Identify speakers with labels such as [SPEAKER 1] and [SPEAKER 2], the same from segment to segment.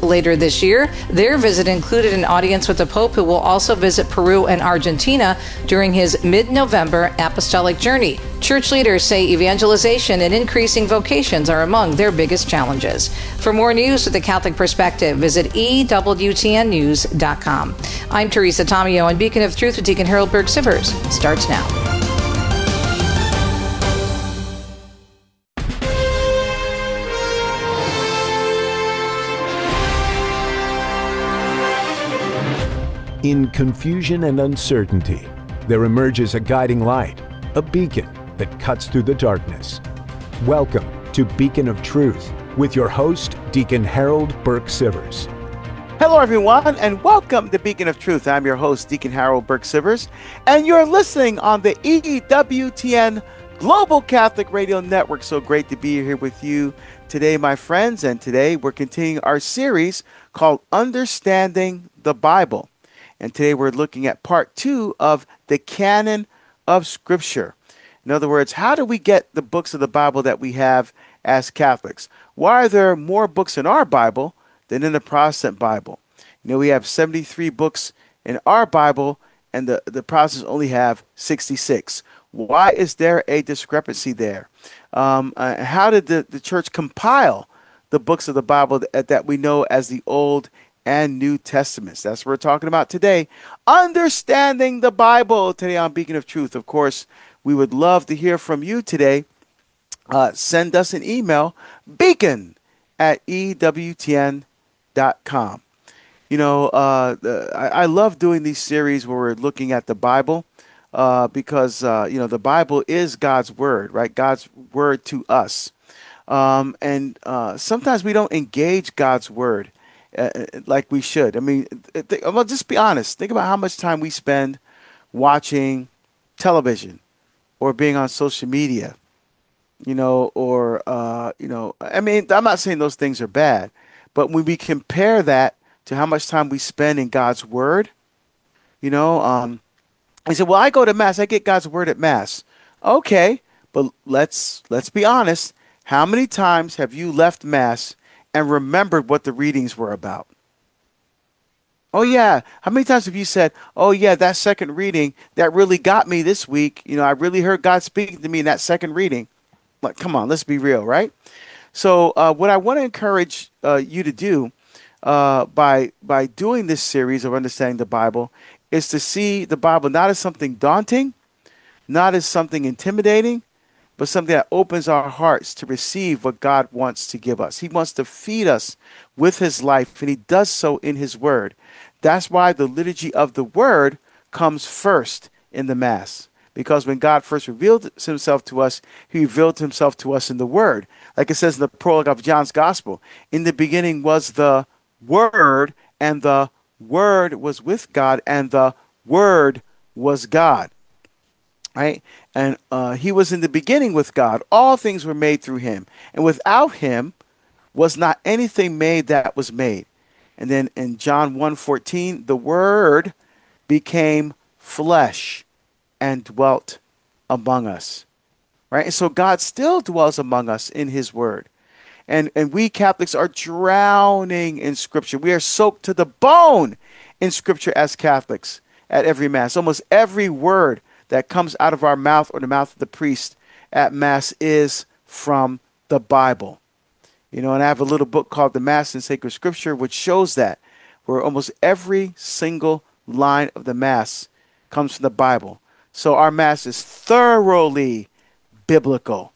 [SPEAKER 1] Later this year, their visit included an audience with the Pope, who will also visit Peru and Argentina during his mid-November apostolic journey. Church leaders say evangelization and increasing vocations are among their biggest challenges. For more news with the Catholic perspective, visit EWTNnews.com. I'm Teresa Tomeo, and Beacon of Truth with Deacon Harold Burke-Sivers starts now.
[SPEAKER 2] In confusion and uncertainty, there emerges a guiding light, a beacon that cuts through the darkness. Welcome to Beacon of Truth with your host, Deacon Harold Burke-Sivers.
[SPEAKER 3] Hello, everyone, and welcome to Beacon of Truth. I'm your host, Deacon Harold Burke-Sivers, and you're listening on the EWTN Global Catholic Radio Network. So great to be here with you today, my friends, and today we're continuing our series called Understanding the Bible. And today we're looking at part 2 of the canon of Scripture. In other words, how do we get the books of the Bible that we have as Catholics? Why are there more books in our Bible than in the Protestant Bible? You know, we have 73 books in our Bible, and the Protestants only have 66. Why is there a discrepancy there? How did the church compile the books of the Bible that we know as the Old and New Testaments? That's what we're talking about today. Understanding the Bible today on Beacon of Truth. Of course, we would love to hear from you today. Send us an email, beacon@ewtn.com. You know, I love doing these series where we're looking at the Bible because, you know, the Bible is God's word, right? God's word to us. And sometimes we don't engage God's word like we should. I mean, well, just be honest. Think about how much time we spend watching television or being on social media, you know, or, you know, I mean, I'm not saying those things are bad, but when we compare that to how much time we spend in God's word, you know, I said, well, I go to Mass, I get God's word at Mass. Okay, but let's be honest. How many times have you left Mass and remembered what the readings were about? Oh, yeah. How many times have you said, oh, yeah, that second reading, that really got me this week. You know, I really heard God speaking to me in that second reading. Like, come on, let's be real, right? So what I want to encourage you to do by doing this series of Understanding the Bible is to see the Bible not as something daunting, not as something intimidating, but something that opens our hearts to receive what God wants to give us. He wants to feed us with his life, and he does so in his word. That's why the liturgy of the word comes first in the Mass. Because when God first revealed himself to us, he revealed himself to us in the word. Like it says in the prologue of John's Gospel, in the beginning was the Word, and the Word was with God, and the Word was God. Right? And he was in the beginning with God. All things were made through him. And without him was not anything made that was made. And then in John 1:14, the Word became flesh and dwelt among us. Right? And so God still dwells among us in his word. And we Catholics are drowning in Scripture. We are soaked to the bone in Scripture as Catholics at every Mass. Almost every word that comes out of our mouth or the mouth of the priest at Mass is from the Bible. You know, and I have a little book called The Mass in Sacred Scripture, which shows that, where almost every single line of the Mass comes from the Bible. So our Mass is thoroughly biblical.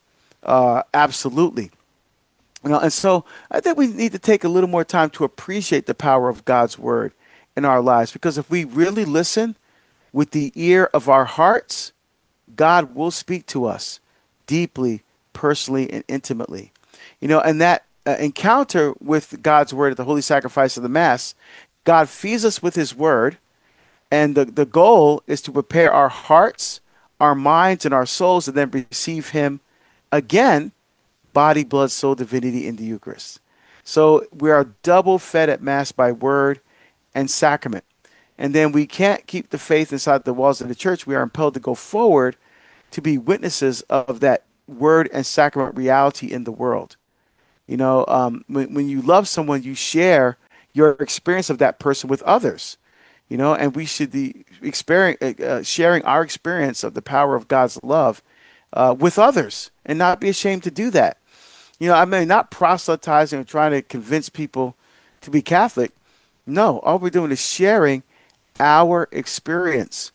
[SPEAKER 3] Absolutely. You know, and so I think we need to take a little more time to appreciate the power of God's word in our lives, because if we really listen with the ear of our hearts, God will speak to us deeply, personally, and intimately. You know, and that encounter with God's word at the holy sacrifice of the Mass, God feeds us with his word, and the goal is to prepare our hearts, our minds, and our souls to then receive him again, body, blood, soul, divinity in the Eucharist. So we are double fed at Mass by word and sacrament. And then we can't keep the faith inside the walls of the church. We are impelled to go forward to be witnesses of that word and sacrament reality in the world. You know, when you love someone, you share your experience of that person with others. And we should be sharing our experience of the power of God's love with others, and not be ashamed to do that. I mean, not proselytizing or trying to convince people to be Catholic. No, all we're doing is sharing our experience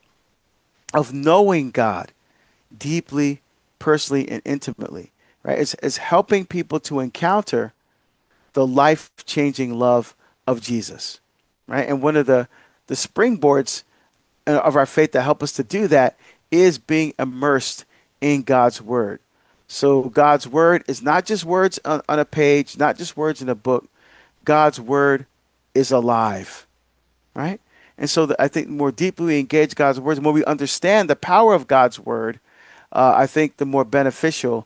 [SPEAKER 3] of knowing God deeply, personally, and intimately, right? It's helping people to encounter the life-changing love of Jesus, right? And one of the springboards of our faith that help us to do that is being immersed in God's word. So God's word is not just words on a page, not just words in a book. God's word is alive, right? And so I think the more deeply we engage God's words, the more we understand the power of God's word, I think the more beneficial,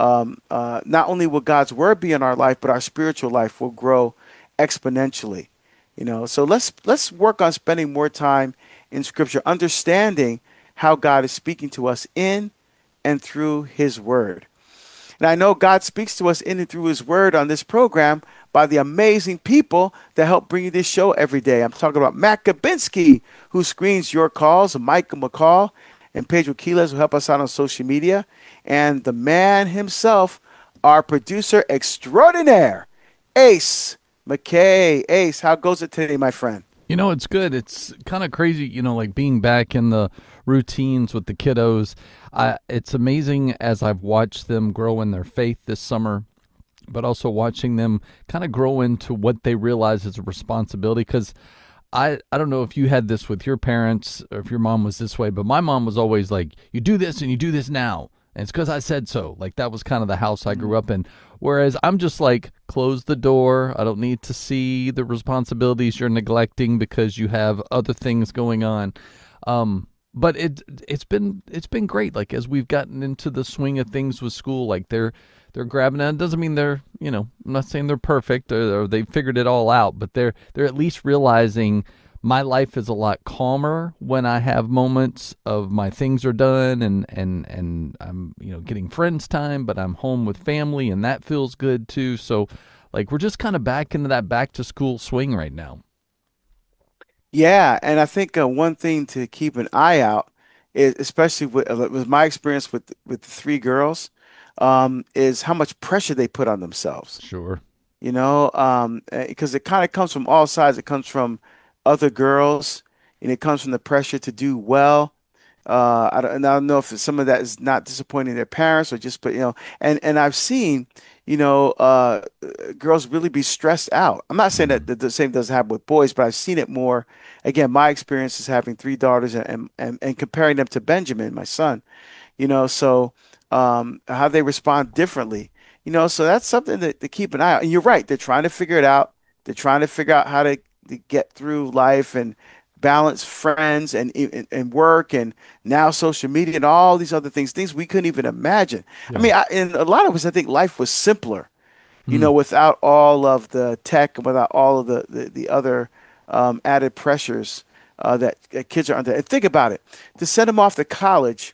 [SPEAKER 3] not only will God's word be in our life, but our spiritual life will grow exponentially. So let's work on spending more time in Scripture, understanding how God is speaking to us in and through His Word. And I know God speaks to us in and through His Word on this program by the amazing people that help bring you this show every day. I'm talking about Matt Kabinski, who screens your calls, Michael McCall, and Pedro Quiles, who help us out on social media, and the man himself, our producer extraordinaire, Ace McKay. Ace, how goes it today, my friend?
[SPEAKER 4] It's good. It's kind of crazy, like being back in the routines with the kiddos. It's amazing as I've watched them grow in their faith this summer, but also watching them kind of grow into what they realize is a responsibility. Because I don't know if you had this with your parents or if your mom was this way, but my mom was always like, you do this and you do this now. And it's because I said so. Like, that was kind of the house I grew up in. Whereas I'm just like, close the door. I don't need to see the responsibilities you're neglecting because you have other things going on. But it's been great. Like, as we've gotten into the swing of things with school, like they're grabbing it. It doesn't mean they're, I'm not saying they're perfect or they figured it all out, but they're at least realizing my life is a lot calmer when I have moments of my things are done and I'm, getting friends time, but I'm home with family and that feels good too. So like, we're just kind of back into that back to school swing right now.
[SPEAKER 3] Yeah, and I think one thing to keep an eye out is, especially with my experience with the three girls, is how much pressure they put on themselves.
[SPEAKER 4] Sure.
[SPEAKER 3] Because it kind of comes from all sides. It comes from other girls, and it comes from the pressure to do well. I don't know if some of that is not disappointing their parents or just, but and I've seen, girls really be stressed out. I'm not saying that the same doesn't happen with boys, but I've seen it more. Again, my experience is having three daughters and comparing them to Benjamin, my son. So how they respond differently. So that's something to keep an eye on. And you're right; they're trying to figure it out. They're trying to figure out how to get through life and balance friends and work and now social media and all these other things we couldn't even imagine. Yeah. I mean, in a lot of ways, I think life was simpler, without all of the tech and without all of the other added pressures that kids are under. And think about it, to send them off to college,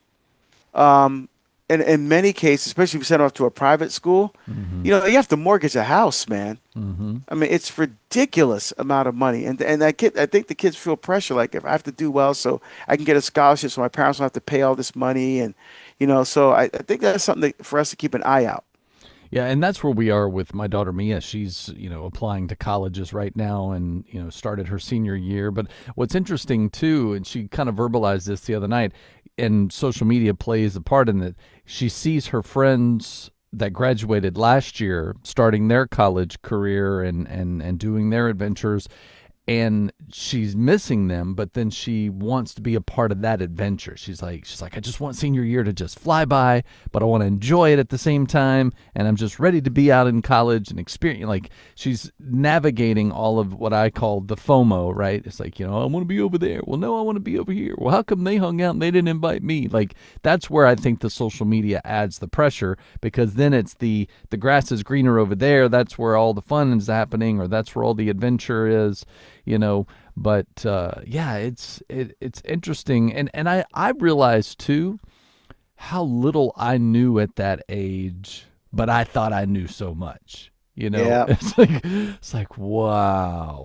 [SPEAKER 3] in many cases, especially if you send them off to a private school, you have to mortgage a house, man. I mean, it's ridiculous amount of money, and I think the kids feel pressure, like, if I have to do well so I can get a scholarship, so my parents don't have to pay all this money, and so I think that's something for us to keep an eye out.
[SPEAKER 4] Yeah, and that's where we are with my daughter Mia. She's, applying to colleges right now and, started her senior year. But what's interesting too, and she kind of verbalized this the other night, and social media plays a part in it. She sees her friends that graduated last year starting their college career and doing their adventures, and she's missing them, but then she wants to be a part of that adventure. She's like, I just want senior year to just fly by, but I want to enjoy it at the same time, and I'm just ready to be out in college and experience. Like, she's navigating all of what I call the FOMO, right? It's like, I want to be over there. Well, no, I want to be over here. Well, how come they hung out and they didn't invite me? Like, that's where I think the social media adds the pressure, because then it's the grass is greener over there. That's where all the fun is happening, or that's where all the adventure is. But it's interesting. And I realized too how little I knew at that age, but I thought I knew so much,
[SPEAKER 3] Yeah.
[SPEAKER 4] It's like, wow.